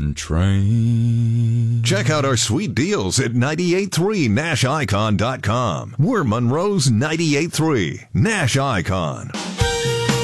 train. Check out our sweet deals at 983nashicon.com. We're Monroe's 983 Nash Icon.